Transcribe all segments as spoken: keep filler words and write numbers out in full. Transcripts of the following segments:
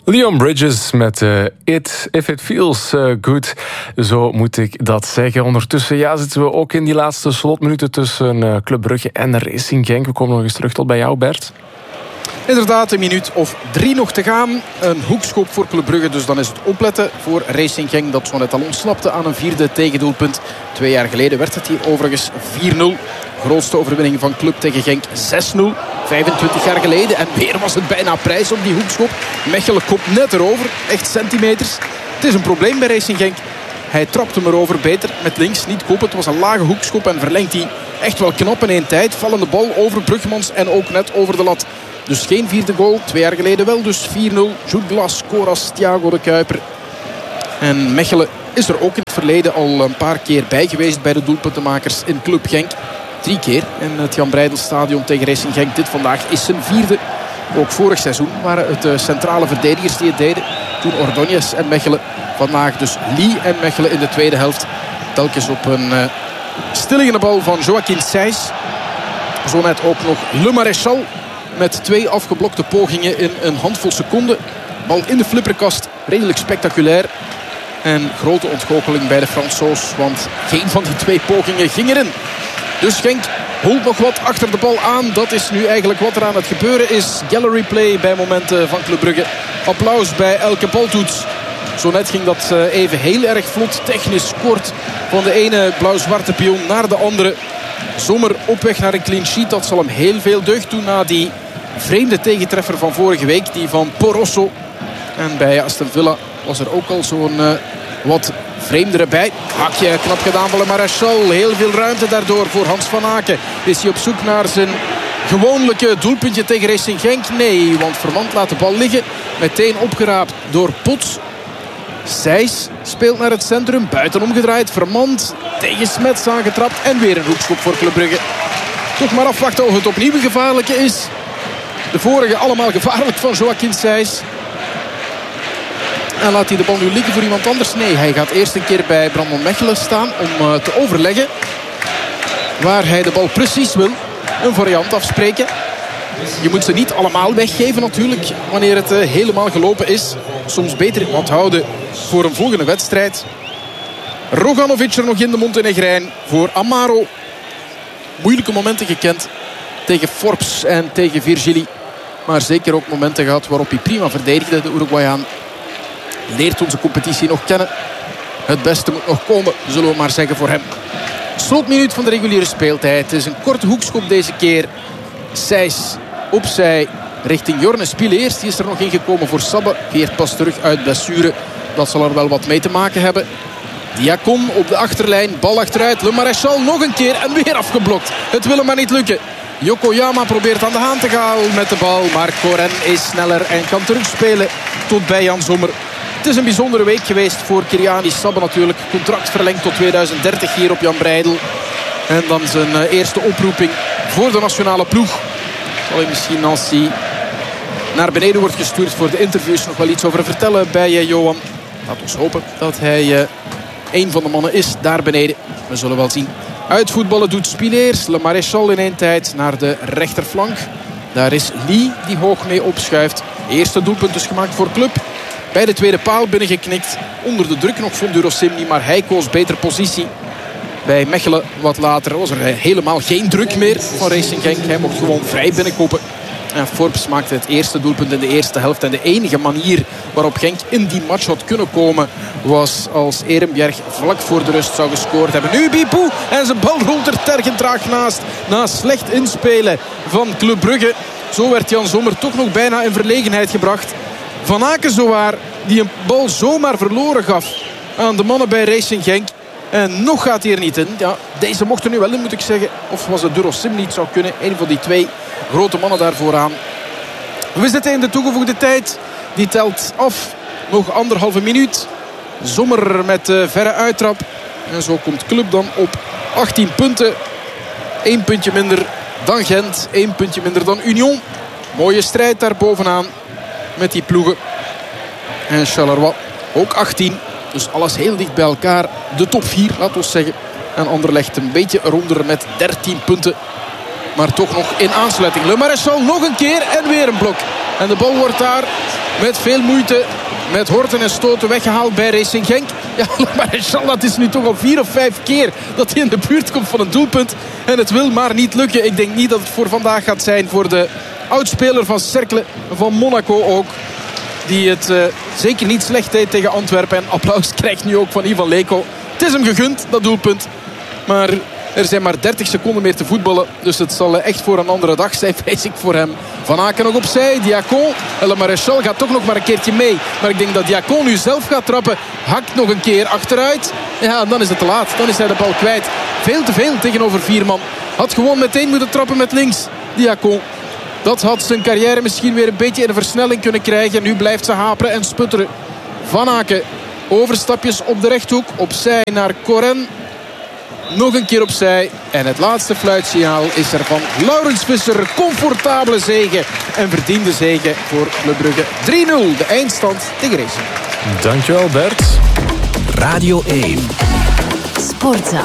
Leon Bridges met uh, It, If It Feels uh, Good. Zo moet ik dat zeggen. Ondertussen ja, zitten we ook in die laatste slotminuten tussen uh, Club Brugge en Racing Genk. We komen nog eens terug tot bij jou, Bert. Inderdaad, een minuut of drie nog te gaan. Een hoekschop voor Club Brugge, dus dan is het opletten voor Racing Genk, dat zo net al ontsnapte aan een vierde tegendoelpunt. Twee jaar geleden werd het hier overigens vier nul. Grootste overwinning van Club tegen Genk zes nul. vijfentwintig jaar geleden. En weer was het bijna prijs op die hoekschop. Mechelen komt net erover. Echt centimeters. Het is een probleem bij Racing Genk. Hij trapt hem erover beter met links. Niet koppen. Het was een lage hoekschop en verlengt hij echt wel knap in één tijd. Vallende bal over Bruggemans en ook net over de lat. Dus geen vierde goal. Twee jaar geleden wel. Dus vier nul. Jude Blas, Coras, Thiago de Kuiper. En Mechelen is er ook in het verleden al een paar keer bij geweest bij de doelpuntenmakers in Club Genk. Drie keer in het Jan Breidel Stadion tegen Racing Genk. Dit vandaag is zijn vierde. Ook vorig seizoen waren het de centrale verdedigers die het deden. Toen Ordóñez en Mechelen. Vandaag dus Lee en Mechelen in de tweede helft. Telkens op een uh, stilliggende bal van Joaquin Sijs. Zo net ook nog Le Maréchal. Met twee afgeblokte pogingen in een handvol seconden. Bal in de flipperkast. Redelijk spectaculair. En grote ontgoocheling bij de Fransoos. Want geen van die twee pogingen ging erin. Dus Genk holt nog wat achter de bal aan. Dat is nu eigenlijk wat er aan het gebeuren is. Gallery play bij momenten van Club Brugge. Applaus bij elke baltoets. Zo net ging dat even heel erg vlot. Technisch kort van de ene blauw-zwarte pion naar de andere. Sommer op weg naar een clean sheet. Dat zal hem heel veel deugd doen na die vreemde tegentreffer van vorige week. Die van Porosso. En bij Aston Villa was er ook al zo'n uh, wat vreemdere bij. Hakje knap gedaan van Le Maréchal. Heel veel ruimte daardoor voor Hans van Aken. Is hij op zoek naar zijn gewoonlijke doelpuntje tegen Racing Genk? Nee, want Vermand laat de bal liggen. Meteen opgeraapt door Pots. Sijs speelt naar het centrum. Buiten omgedraaid. Vermand tegen Smets aangetrapt. En weer een hoekschop voor Club Brugge. Toch maar afwachten of het opnieuw een gevaarlijke is. De vorige allemaal gevaarlijk van Joaquin Sijs. En laat hij de bal nu liggen voor iemand anders? Nee, hij gaat eerst een keer bij Brandon Mechelen staan om uh, te overleggen waar hij de bal precies wil. Een variant afspreken. Je moet ze niet allemaal weggeven natuurlijk wanneer het uh, helemaal gelopen is. Soms beter onthouden voor een volgende wedstrijd. Roganovic er nog in de Montenegrijn voor Amaro. Moeilijke momenten gekend tegen Forbes en tegen Virgili. Maar zeker ook momenten gehad waarop hij prima verdedigde, de Uruguayaan. Leert onze competitie nog kennen. Het beste moet nog komen, zullen we maar zeggen voor hem. Slotminuut van de reguliere speeltijd. Het is een korte hoekschop deze keer. Sijs opzij richting Jorne Spileers. Die is er nog ingekomen voor Sabbe. Keert pas terug uit blessure. Dat zal er wel wat mee te maken hebben. Diacon op de achterlijn. Bal achteruit. Le Maréchal nog een keer en weer afgeblokt. Het wil hem maar niet lukken. Yokoyama probeert aan de haan te gaan met de bal. Maar Koren is sneller en kan terugspelen tot bij Jan Sommer. Het is een bijzondere week geweest voor Kyriani Sabbe natuurlijk. Contract verlengd tot tweeduizend dertig hier op Jan Breidel. En dan zijn uh, eerste oproeping voor de nationale ploeg. Zal hij misschien als hij naar beneden wordt gestuurd voor de interviews nog wel iets over vertellen bij uh, Johan. Laat ons hopen dat hij uh, een van de mannen is daar beneden. We zullen wel zien. Uitvoetballen doet Spileers. Le Maréchal in één tijd naar de rechterflank. Daar is Lee die hoog mee opschuift. Eerste doelpunt dus gemaakt voor Club. Bij de tweede paal binnengeknikt. Onder de druk nog vond Durosimni, maar hij koos betere positie. Bij Mechelen wat later was er helemaal geen druk meer van Racing Genk. Hij mocht gewoon vrij binnenkoppen. En Forbes maakte het eerste doelpunt in de eerste helft. En de enige manier waarop Genk in die match had kunnen komen was als Ehrenbjerg vlak voor de rust zou gescoord hebben. Nu Bipou en zijn bal rolt er tergend traag naast. Na slecht inspelen van Club Brugge. Zo werd Jan Sommer toch nog bijna in verlegenheid gebracht. Van Aken zowaar, die een bal zomaar verloren gaf aan de mannen bij Racing Genk. En nog gaat hij er niet in. Ja, deze mocht er nu wel in, moet ik zeggen. Of was het Durosim niet zou kunnen. Een van die twee grote mannen daar vooraan. We zitten in de toegevoegde tijd. Die telt af. Nog anderhalve minuut. Sommer met de verre uittrap. En zo komt Club dan op achttien punten. Eén puntje minder dan Gent. Eén puntje minder dan Union. Mooie strijd daar bovenaan. Met die ploegen. En Charleroi ook achttien. Dus alles heel dicht bij elkaar. De top vier, laten we zeggen. En Anderlecht een beetje eronder met dertien punten. Maar toch nog in aansluiting. Le Maréchal nog een keer en weer een blok. En de bal wordt daar met veel moeite, met horten en stoten weggehaald bij Racing Genk. Ja, Le Maréchal, dat is nu toch al vier of vijf keer dat hij in de buurt komt van een doelpunt. En het wil maar niet lukken. Ik denk niet dat het voor vandaag gaat zijn voor de oudspeler van Cercle, van Monaco ook. Die het uh, zeker niet slecht deed tegen Antwerpen. En applaus krijgt nu ook van Ivan Leko. Het is hem gegund, dat doelpunt. Maar er zijn maar dertig seconden meer te voetballen. Dus het zal echt voor een andere dag zijn, vrees ik voor hem. Van Aken nog opzij. Diacon. Le Maréchal gaat toch nog maar een keertje mee. Maar ik denk dat Diacon nu zelf gaat trappen. Hakt nog een keer achteruit. Ja, dan is het te laat. Dan is hij de bal kwijt. Veel te veel tegenover vier man. Had gewoon meteen moeten trappen met links. Diacon. Dat had zijn carrière misschien weer een beetje in een versnelling kunnen krijgen. Nu blijft ze haperen en sputteren. Van Aken. Overstapjes op de rechthoek. Opzij naar Coren. Nog een keer opzij. En het laatste fluitsignaal is er van Laurens Visser. Comfortabele zege. En verdiende zege voor Club Brugge. drie nul. De eindstand tegen Racing. Dankjewel Bert. Radio één. Sportza.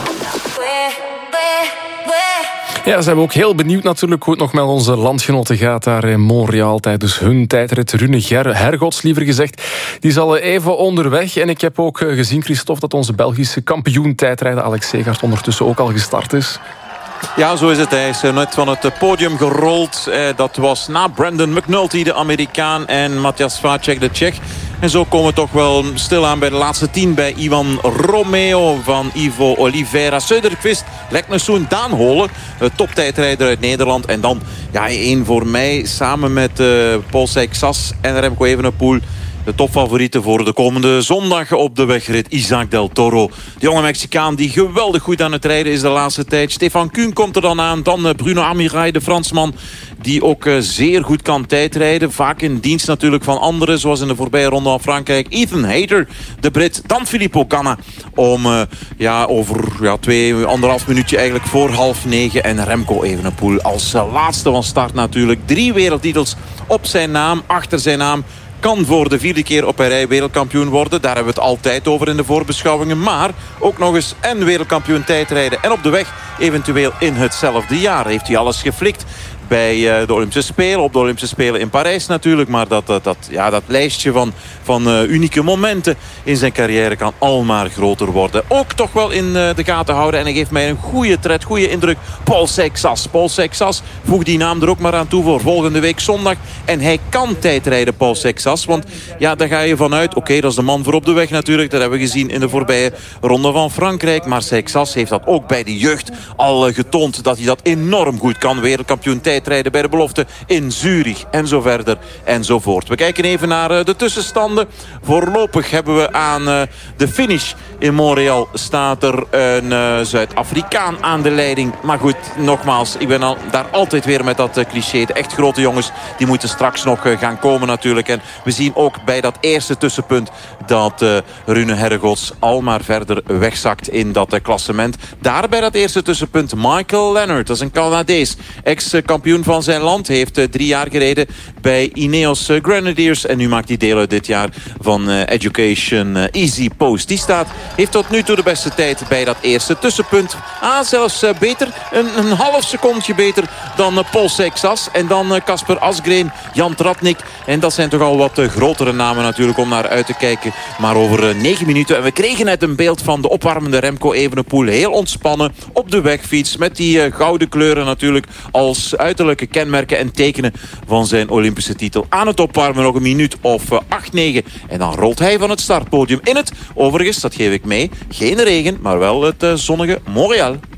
Ja, ze zijn ook heel benieuwd natuurlijk hoe het nog met onze landgenoten gaat daar in Montreal tijdens hun tijdrit. Rune Hergots, liever gezegd, die zal even onderweg. En ik heb ook gezien, Christophe, dat onze Belgische kampioen tijdrijden Alex Segaert ondertussen ook al gestart is. Ja, zo is het. Hij is net van het podium gerold. Dat was na Brandon McNulty, de Amerikaan, en Matthias Vacek, de Tsjech. En zo komen we toch wel stilaan bij de laatste tien bij Ivan Romeo van Ivo Oliveira. Söderqvist, Leknessoen, Daan Holen, toptijdrijder uit Nederland. En dan ja, één voor mij samen met uh, Paul Seixas en Remco Evenepoel. De topfavorieten voor de komende zondag op de wegrit, Isaac del Toro. De jonge Mexicaan die geweldig goed aan het rijden is de laatste tijd. Stefan Kuhn komt er dan aan. Dan Bruno Amirail, de Fransman, die ook zeer goed kan tijdrijden. Vaak in dienst natuurlijk van anderen, zoals in de voorbije ronde van Frankrijk. Ethan Hayter, de Brit. Dan Filippo Ganna om uh, ja, over ja, twee, anderhalf minuutje eigenlijk voor half negen. En Remco Evenepoel als uh, laatste van start natuurlijk. Drie wereldtitels op zijn naam, achter zijn naam. Kan voor de vierde keer op een rij wereldkampioen worden. Daar hebben we het altijd over in de voorbeschouwingen. Maar ook nog eens en wereldkampioen tijdrijden. En op de weg eventueel in hetzelfde jaar. Heeft hij alles geflikt bij de Olympische Spelen. Op de Olympische Spelen in Parijs natuurlijk. Maar dat, dat, dat, ja, dat lijstje van, van uh, unieke momenten in zijn carrière kan almaar groter worden. Ook toch wel in uh, de gaten houden. En hij geeft mij een goede tred, goede indruk. Paul Seixas. Paul Seixas, voeg die naam er ook maar aan toe voor volgende week zondag. En hij kan tijdrijden, Paul Seixas. Want ja, daar ga je vanuit. Oké, okay, dat is de man voor op de weg natuurlijk. Dat hebben we gezien in de voorbije ronde van Frankrijk. Maar Seixas heeft dat ook bij de jeugd al uh, getoond. Dat hij dat enorm goed kan. Wereldkampioen tijdrijden bij de belofte in Zurich en zo verder enzovoort. We kijken even naar uh, de tussenstanden. Voorlopig hebben we aan uh, de finish in Montreal staat er een uh, Zuid-Afrikaan aan de leiding. Maar goed, nogmaals, ik ben al, daar altijd weer met dat uh, cliché. De echt grote jongens, die moeten straks nog uh, gaan komen natuurlijk. En we zien ook bij dat eerste tussenpunt dat uh, Rune Hergots al maar verder wegzakt in dat uh, klassement. Daar bij dat eerste tussenpunt Michael Leonard, dat is een Canadees, ex-kampioen van zijn land. Heeft uh, drie jaar gereden bij Ineos uh, Grenadiers. En nu maakt hij deel uit dit jaar van uh, Education uh, Easy Post. Die staat, heeft tot nu toe de beste tijd bij dat eerste tussenpunt. Ah, zelfs uh, beter. Een, een half secondje beter dan uh, Paul Seixas. En dan Casper uh, Asgreen, Jan Tratnik. En dat zijn toch al wat uh, grotere namen natuurlijk om naar uit te kijken. Maar over uh, negen minuten. En we kregen net een beeld van de opwarmende Remco Evenepoel. Heel ontspannen op de wegfiets. Met die uh, gouden kleuren natuurlijk als uiterlijke kenmerken en tekenen van zijn Olympische titel. Aan het opwarmen nog een minuut of uh, acht, negen. En dan rolt hij van het startpodium in het, overigens, dat geef ik mee, geen regen, maar wel het uh, zonnige Montreal.